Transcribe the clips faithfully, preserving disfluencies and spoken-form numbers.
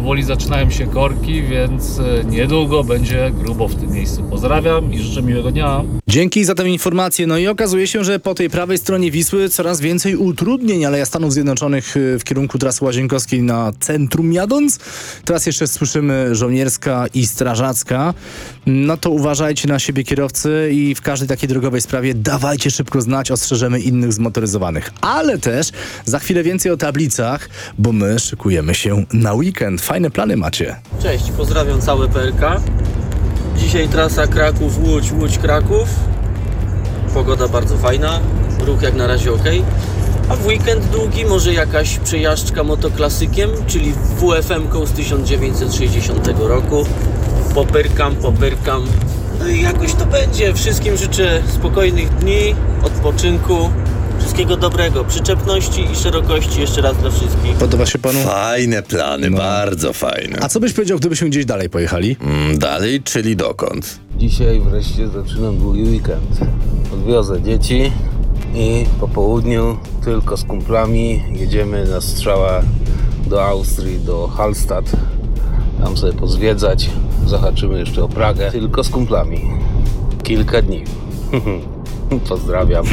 powoli zaczynają się korki, więc niedługo będzie grubo w tym miejscu. Pozdrawiam i życzę miłego dnia. Dzięki za tę informację. No i okazuje się, że po tej prawej stronie Wisły coraz więcej utrudnień, ale ja Stanów Zjednoczonych w kierunku trasy łazienkowskiej na centrum jadąc. Teraz jeszcze słyszymy żołnierska i strażacka. No to uważajcie na siebie, kierowcy, i w każdej takiej drogowej sprawie dawajcie szybko znać, ostrzeżemy innych zmotoryzowanych. Ale też za chwilę więcej o tablicach, bo my szykujemy się na weekend. Fajne plany macie. Cześć, pozdrawiam całe P L K. Dzisiaj trasa Kraków-Łódź, Łódź-Kraków. Pogoda bardzo fajna, ruch jak na razie ok. A w weekend długi może jakaś przejażdżka motoklasykiem, czyli W F M-ką z tysiąc dziewięćset sześćdziesiątego roku. Popyrkam, popyrkam. No i jakoś to będzie. Wszystkim życzę spokojnych dni, odpoczynku. Wszystkiego dobrego, przyczepności i szerokości jeszcze raz dla wszystkich. Podoba się panu? Fajne plany, No. bardzo fajne. A co byś powiedział, gdybyśmy gdzieś dalej pojechali? Mm, dalej, czyli dokąd? Dzisiaj wreszcie zaczynam długi weekend. Odwiozę dzieci i po południu tylko z kumplami jedziemy na strzała do Austrii, do Hallstatt. Tam sobie pozwiedzać, zahaczymy jeszcze o Pragę. Tylko z kumplami. Kilka dni. Pozdrawiam.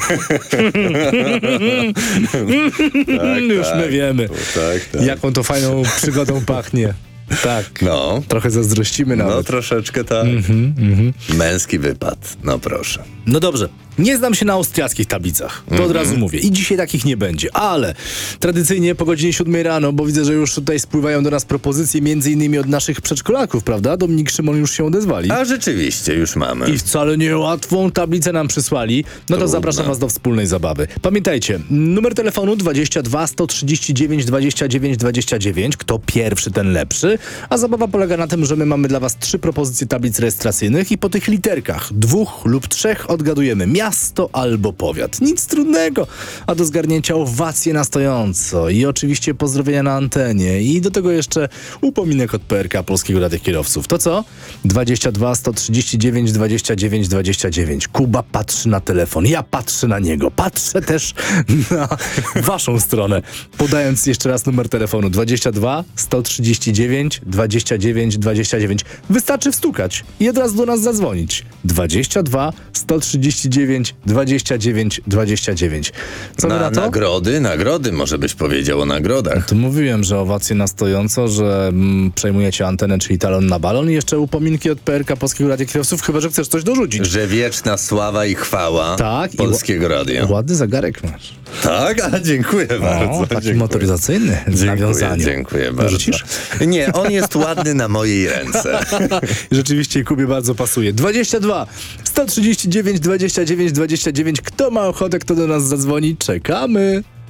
Tak, Już tak. my wiemy, Tak, tak. jaką to fajną przygodą pachnie. Tak. No, Trochę zazdrościmy no nawet. troszeczkę tak. Mhm, mhm. Męski wypad, no proszę. No dobrze, nie znam się na austriackich tablicach, to od razu mówię. I dzisiaj takich nie będzie, ale tradycyjnie po godzinie siódmej rano, bo widzę, że już tutaj spływają do nas propozycje między innymi od naszych przedszkolaków, prawda? Dominik, Szymon już się odezwali. A rzeczywiście, już mamy. I wcale niełatwą tablicę nam przysłali. No to Trudno. zapraszam was do wspólnej zabawy. Pamiętajcie, numer telefonu dwadzieścia dwa sto trzydzieści dziewięć dwadzieścia dziewięć dwadzieścia dziewięć. Kto pierwszy, ten lepszy. A zabawa polega na tym, że my mamy dla was trzy propozycje tablic rejestracyjnych i po tych literkach, dwóch lub trzech, odgadujemy miasto albo powiat. Nic trudnego. A do zgarnięcia owacje na stojąco i oczywiście pozdrowienia na antenie i do tego jeszcze upominek od P R K, Polskiego Radia Kierowców. To co? dwadzieścia dwa sto trzydzieści dziewięć dwadzieścia dziewięć dwadzieścia dziewięć. Kuba patrzy na telefon, ja patrzę na niego, patrzę też na waszą stronę. Podając jeszcze raz numer telefonu dwadzieścia dwa sto trzydzieści dziewięć dwadzieścia dziewięć dwadzieścia dziewięć. Wystarczy wstukać i od razu do nas zadzwonić. dwadzieścia dwa sto trzydzieści dziewięć dwadzieścia dziewięć dwadzieścia dziewięć. Co wy Na, na to? nagrody, nagrody, może byś powiedział o nagrodach. To mówiłem, że owacje na stojąco, że mm, przejmujecie antenę, czyli talon na balon i jeszcze upominki od P R K, Polskiego Radia Kierowców, chyba że chcesz coś dorzucić. Że wieczna sława i chwała Tak, i Polskiego Radia. Ładny zegarek masz. Tak? A dziękuję bardzo. O, taki dziękuję. motoryzacyjny w Dziękuję, nawiązaniu. dziękuję bardzo. Dorzucisz? Nie, on jest ładny na mojej ręce. Rzeczywiście Kubie bardzo pasuje. dwadzieścia dwa sto trzydzieści dziewięć dwadzieścia dziewięć dwadzieścia dziewięć. Kto ma ochotę, kto do nas zadzwoni? Czekamy.